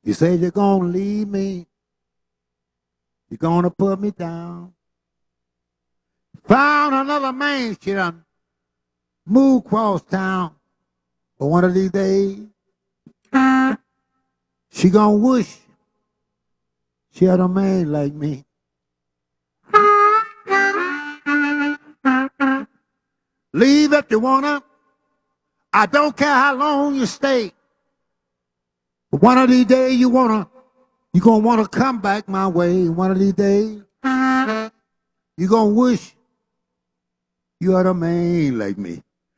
You say you're gonna leave me. You're gonna put me down. Found another man, she done moved across town. But one of these days, she gonna wish she had a man like me. Leave if you wanna. I don't care how long you stay. But one of these days you gonna wanna come back my way. One of these days, you gonna wish you had a man like me.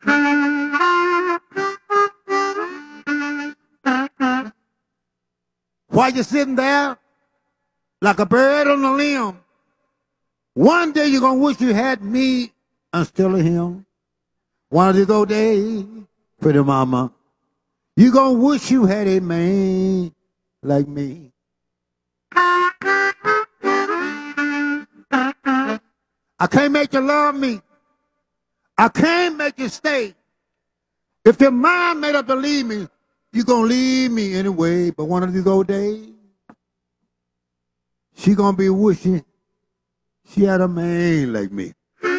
While you're sitting there like a bird on a limb, one day you're gonna wish you had me instead of him. One of these old days, pretty mama, you gonna wish you had a man like me. I can't make you love me. I can't make you stay. If your mind made up to leave me, you gonna leave me anyway. But one of these old days, she gonna be wishing she had a man like me.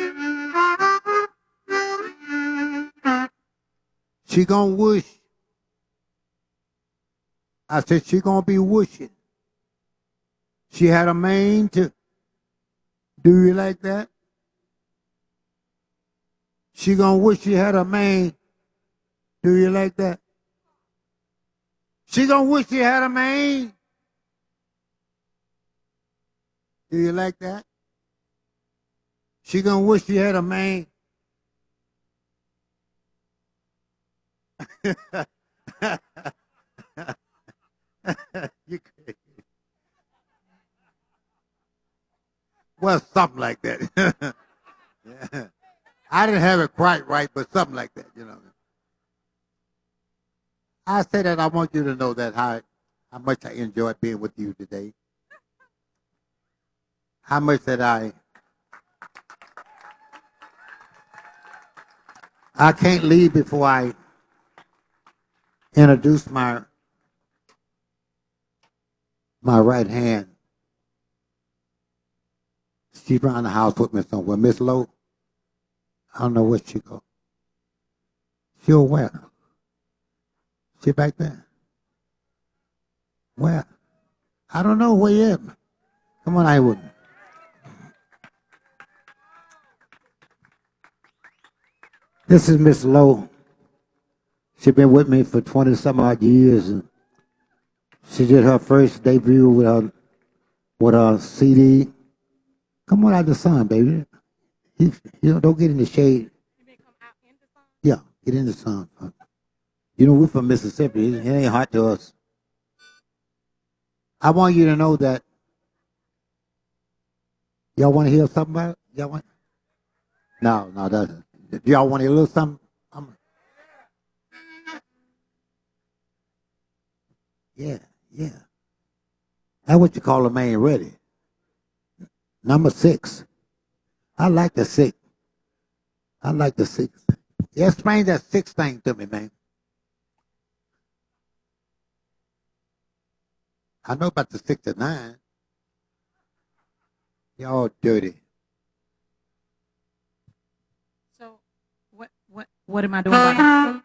She gonna wish. I said she gonna be wishing she had a man to. Do you like that? She gonna wish she had a man. Do you like that? She gonna wish she had a man. Do you like that? She gonna wish she had a man. You crazy. Well, something like that. Yeah. I didn't have it quite right, but something like that, you know. I say that I want you to know that how much I enjoyed being with you today. How much that I can't leave before I introduce my right hand. She's around the house with me somewhere. Miss Lowe, I don't know where she go. She over where? She back there? Where? I don't know where you at. Come on, I wouldn't. This is Miss Lowe. She's been with me for 20 some odd years, and she did her first debut with her CD. Come on out the sun, baby. Don't get in the shade. Yeah, get in the sun. You know, we're from Mississippi. It ain't hot to us. I want you to know that. Y'all want to hear something about it? Y'all want? No, doesn't. Do y'all want to hear a little something? Yeah, yeah. That's what you call a man ready. Number 6. I like the 6. I like the 6. Yeah, explain that 6 thing to me, man. I know about the 6 and 9. Y'all dirty. So what am I doing about